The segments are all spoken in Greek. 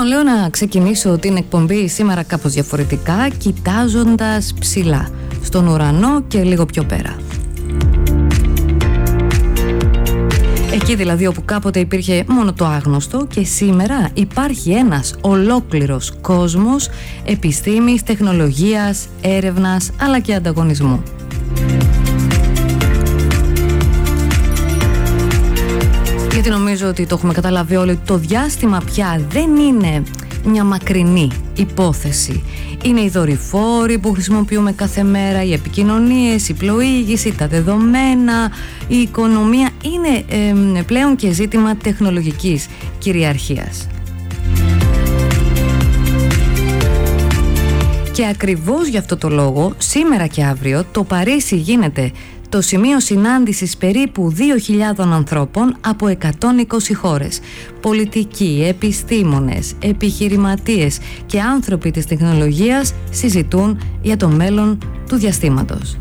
Λοιπόν, λέω να ξεκινήσω την εκπομπή σήμερα κάπως διαφορετικά, κοιτάζοντας ψηλά στον ουρανό και λίγο πιο πέρα. Εκεί δηλαδή όπου κάποτε υπήρχε μόνο το άγνωστο και σήμερα υπάρχει ένας ολόκληρος κόσμος επιστήμης, τεχνολογίας, έρευνας αλλά και ανταγωνισμού. Γιατί νομίζω ότι το έχουμε καταλάβει όλοι ότι το διάστημα πια δεν είναι μια μακρινή υπόθεση. Είναι οι δορυφόροι που χρησιμοποιούμε κάθε μέρα, οι επικοινωνίες, η πλοήγηση, τα δεδομένα, η οικονομία. Είναι πλέον και ζήτημα τεχνολογικής κυριαρχίας. Και ακριβώς γι' αυτό το λόγο, σήμερα και αύριο, το Παρίσι γίνεται το σημείο συνάντησης περίπου 2.000 ανθρώπων από 120 χώρες. Πολιτικοί, επιστήμονες, επιχειρηματίες και άνθρωποι της τεχνολογίας συζητούν για το μέλλον του διαστήματος.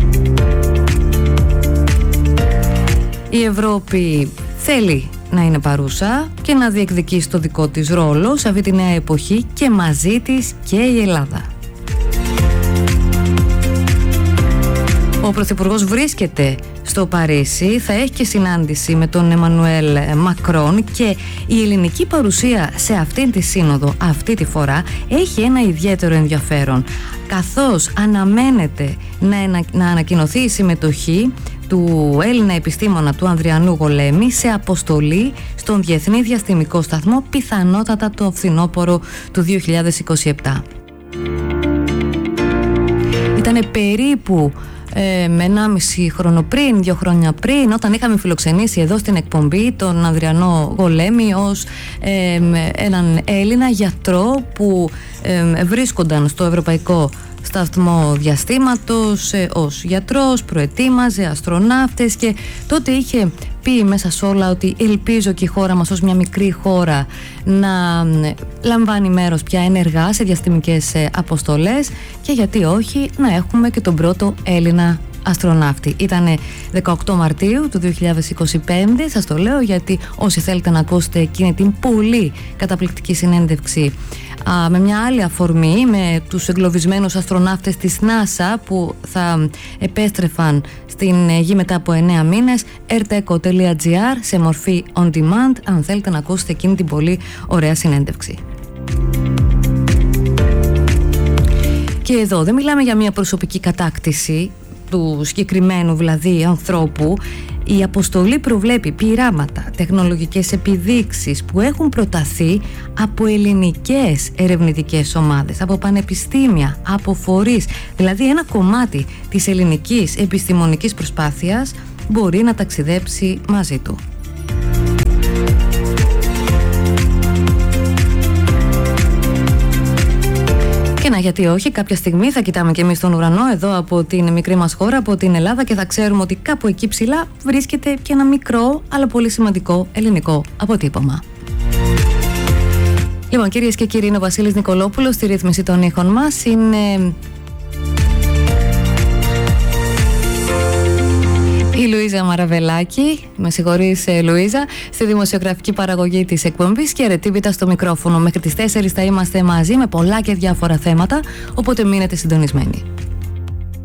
Η Ευρώπη θέλει να είναι παρούσα και να διεκδικήσει το δικό της ρόλο σε αυτή τη νέα εποχή και μαζί της και η Ελλάδα. Ο Πρωθυπουργός βρίσκεται στο Παρίσι, θα έχει και συνάντηση με τον Εμμανουέλ Μακρόν και η ελληνική παρουσία σε αυτήν τη σύνοδο αυτή τη φορά έχει ένα ιδιαίτερο ενδιαφέρον, καθώς αναμένεται να ανακοινωθεί η συμμετοχή του Έλληνα επιστήμονα του Ανδριανού Γολέμη σε αποστολή στον Διεθνή Διαστημικό Σταθμό, πιθανότατα το φθινόπωρο του 2027. Ήτανε περίπου με 1,5 χρόνο πριν, 2 χρόνια πριν, όταν είχαμε φιλοξενήσει εδώ στην εκπομπή τον Ανδριανό Γολέμη ως έναν Έλληνα γιατρό που βρίσκονταν στο Ευρωπαϊκό Σταθμό Διαστήματος ως γιατρός, προετοίμαζε αστροναύτες και τότε είχε πει μέσα σε όλα ότι ελπίζω και η χώρα μας ως μια μικρή χώρα να λαμβάνει μέρος πια ενεργά σε διαστημικές αποστολές και γιατί όχι να έχουμε και τον πρώτο Έλληνα αστροναύτη. Ήτανε 18 Μαρτίου του 2025, σας το λέω γιατί όσοι θέλετε να ακούσετε εκείνη την πολύ καταπληκτική συνέντευξη με μια άλλη αφορμή με τους εγκλωβισμένους αστροναύτες της NASA που θα επέστρεφαν στην γη μετά από 9 μήνες, rteco.gr σε μορφή on demand αν θέλετε να ακούσετε εκείνη την πολύ ωραία συνέντευξη. Και εδώ δεν μιλάμε για μια προσωπική κατάκτηση του συγκεκριμένου δηλαδή ανθρώπου. Η αποστολή προβλέπει πειράματα, τεχνολογικές επιδείξεις που έχουν προταθεί από ελληνικές ερευνητικές ομάδες, από πανεπιστήμια, από φορείς. Δηλαδή ένα κομμάτι της ελληνικής επιστημονικής προσπάθειας μπορεί να ταξιδέψει μαζί του. Και να γιατί όχι, κάποια στιγμή θα κοιτάμε και εμείς τον ουρανό εδώ από την μικρή μας χώρα, από την Ελλάδα και θα ξέρουμε ότι κάπου εκεί ψηλά βρίσκεται και ένα μικρό αλλά πολύ σημαντικό ελληνικό αποτύπωμα. Λοιπόν, κυρίες και κύριοι, είναι ο Βασίλης Νικολόπουλος στη ρύθμιση των ήχων μας. Είναι η Λουίζα Μαραβελάκη, με συγχωρείς Λουίζα, στη δημοσιογραφική παραγωγή της εκπομπής και Ρετίβιτα στο μικρόφωνο. Μέχρι τις 4 θα είμαστε μαζί με πολλά και διάφορα θέματα, οπότε μείνετε συντονισμένοι.